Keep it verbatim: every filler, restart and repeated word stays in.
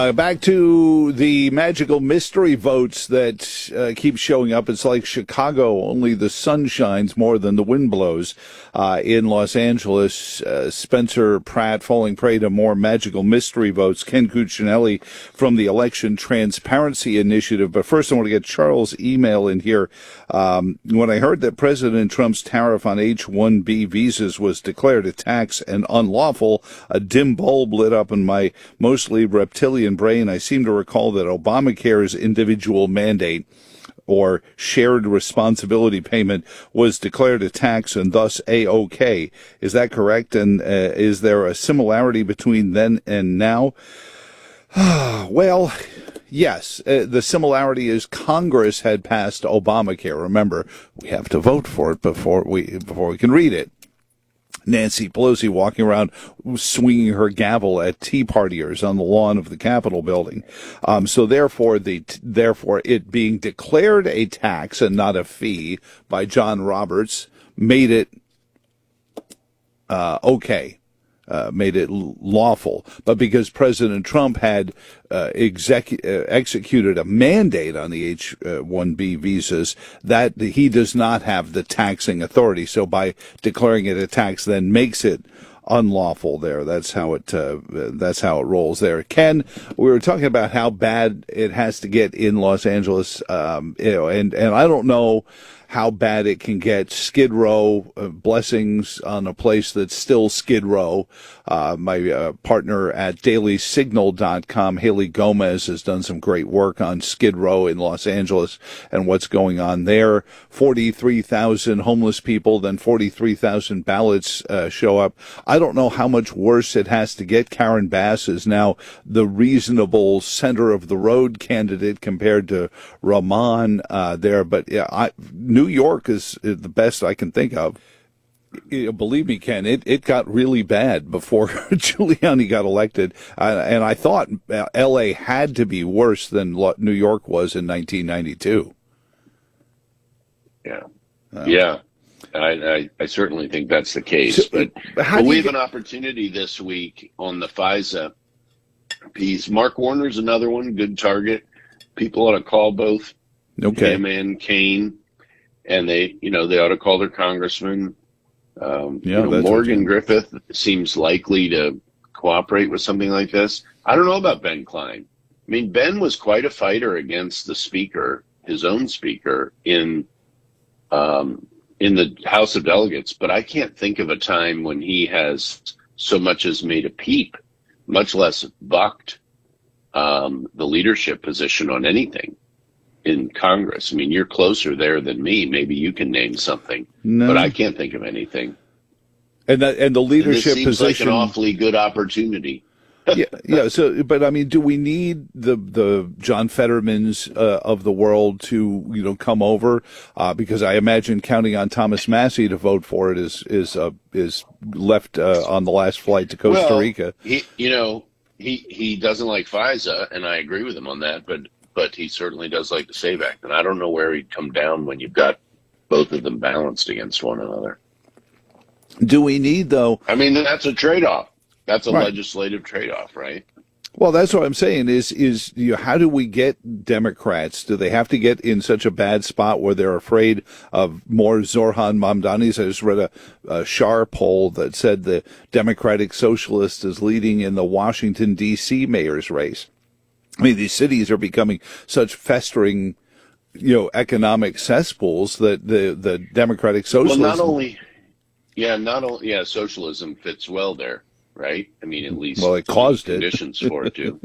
Uh, back to the magical mystery votes that uh, keep showing up. It's like Chicago, only the sun shines more than the wind blows. Uh, in Los Angeles, uh, Spencer Pratt falling prey to more magical mystery votes. Ken Cuccinelli from the Election Transparency Initiative. But first, I want to get Charles' email in here. Um, when I heard that President Trump's tariff on H one B visas was declared a tax and unlawful, a dim bulb lit up in my mostly reptilian brain. I seem to recall that Obamacare's individual mandate or shared responsibility payment was declared a tax and thus A-OK. Is that correct? And uh, is there a similarity between then and now? Well, yes. Uh, the similarity is Congress had passed Obamacare. Remember, we have to vote for it before we before we can read it. Nancy Pelosi walking around swinging her gavel at Tea Partiers on the lawn of the Capitol building. Um, so therefore, the therefore it being declared a tax and not a fee by John Roberts made it uh, okay. Uh, made it lawful. But because President Trump had uh, execu- uh, executed a mandate on the H one B visas, that he does not have the taxing authority. So by declaring it a tax then makes it unlawful there. That's how it uh, that's how it rolls there. Ken, we were talking about how bad it has to get in Los Angeles, um, you know, and, and I don't know how bad it can get. Skid Row, uh, blessings on a place that's still Skid Row. Uh, my uh, partner at daily signal dot com, Haley Gomez, has done some great work on Skid Row in Los Angeles and what's going on there. forty-three thousand homeless people, then forty-three thousand ballots uh, show up. I don't know how much worse it has to get. Karen Bass is now the reasonable center of the road candidate compared to Rahman uh, there. But yeah, I, New York is, is the best I can think of. Believe me, Ken, it, it got really bad before Giuliani got elected. Uh, and I thought L A had to be worse than New York was in nineteen ninety-two. Yeah. Uh, yeah. I, I, I certainly think that's the case. So, but but we have get... an opportunity this week on the FISA piece. Mark Warner's another one, good target. People ought to call both okay. him and Kane. And they, you know, they ought to call their congressman. Um, yeah, you know, Morgan Griffith seems likely to cooperate with something like this. I don't know about Ben Klein. I mean, Ben was quite a fighter against the speaker, his own speaker, in um, in the House of Delegates. But I can't think of a time when he has so much as made a peep, much less bucked um, the leadership position on anything in Congress. I mean, you're closer there than me. Maybe you can name something, no. But I can't think of anything. And that, and the leadership and this seems position, like an awfully good opportunity. yeah, yeah. So, but I mean, do we need the the John Fettermans uh, of the world to you know come over? Uh, because I imagine counting on Thomas Massie to vote for it is is uh, is left uh, on the last flight to Costa well, Rica. He, you know, he he doesn't like FISA, and I agree with him on that. But but he certainly does like the SAVE Act, and I don't know where he'd come down when you've got both of them balanced against one another. Do we need, though? I mean, that's a trade-off. That's a right. legislative trade-off, right? Well, that's what I'm saying is, is you know, how do we get Democrats? Do they have to get in such a bad spot where they're afraid of more Zohran Mamdanis? I just read a, a Shar poll that said the Democratic Socialist is leading in the Washington, D C mayor's race. I mean, these cities are becoming such festering, you know, economic cesspools that the, the Democratic Socialists... Well, not only... Yeah, not only... Yeah, socialism fits well there. Right? I mean, at least well, it caused conditions it. for it to.